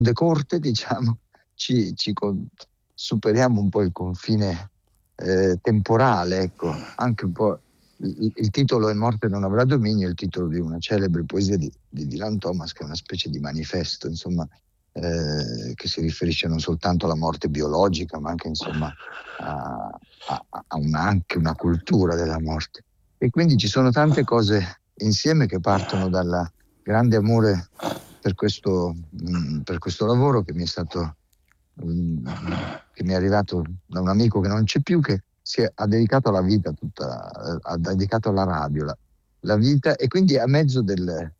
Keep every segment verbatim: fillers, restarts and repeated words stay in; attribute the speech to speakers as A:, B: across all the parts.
A: de corte, diciamo, ci, ci con- superiamo un po' il confine eh, temporale, ecco, anche un po'. Il, il titolo è Morte non avrà dominio, è il titolo di una celebre poesia di, di Dylan Thomas, che è una specie di manifesto, insomma, eh, che si riferisce non soltanto alla morte biologica, ma anche, insomma, a, a- a una, anche una cultura della morte. E quindi ci sono tante cose insieme che partono dal grande amore per questo, mh, per questo lavoro che mi è stato, mh, che mi è arrivato da un amico che non c'è più, che si è, ha dedicato alla vita tutta, eh, ha dedicato alla radio la, la vita, e quindi a mezzo del,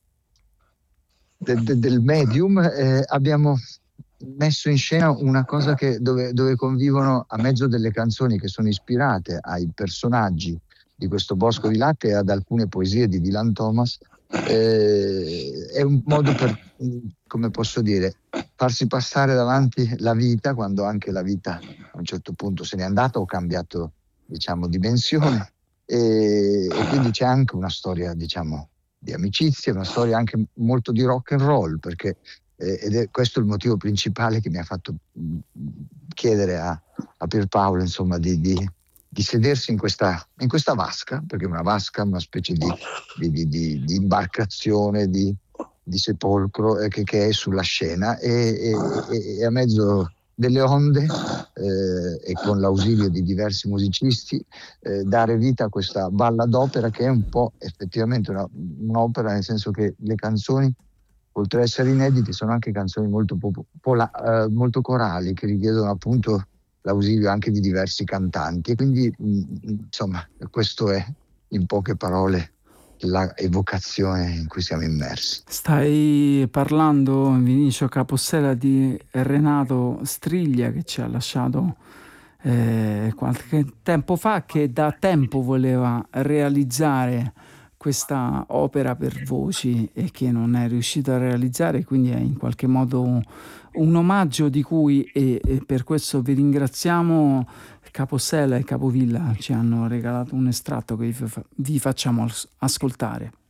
A: del, del- del medium eh, abbiamo messo in scena una cosa che, dove, dove convivono, a mezzo delle canzoni che sono ispirate ai personaggi di questo Bosco di Latte e ad alcune poesie di Dylan Thomas, eh, è un modo per, mh, come posso dire, farsi passare davanti la vita, quando anche la vita a un certo punto se n'è andata o cambiato, diciamo, dimensione. E, e quindi c'è anche una storia, diciamo, di amicizia, una storia anche molto di rock and roll, perché eh, ed è questo il motivo principale che mi ha fatto mh, chiedere a, a Pierpaolo, insomma, di, di- di sedersi in questa, in questa vasca, perché è una vasca, una specie di, di- di- di- di imbarcazione, di, di sepolcro eh, che, che è sulla scena, e, e- e- e a mezzo delle onde eh, e con l'ausilio di diversi musicisti eh, dare vita a questa balla d'opera, che è un po' effettivamente una- un'opera, nel senso che le canzoni, oltre ad essere inedite, sono anche canzoni molto, popo- pola- eh, molto corali, che richiedono appunto l'ausilio anche di diversi cantanti. E quindi, mh, insomma, questo è in poche parole la evocazione in cui siamo immersi.
B: Stai parlando, Vinicio Capossela, di Renato Striglia, che ci ha lasciato eh, qualche tempo fa, che da tempo voleva realizzare questa opera per voci e che non è riuscito a realizzare, quindi è in qualche modo un, un omaggio di cui, e, e per questo vi ringraziamo. Capossela e Capovilla ci hanno regalato un estratto che vi, fa- vi facciamo as- ascoltare.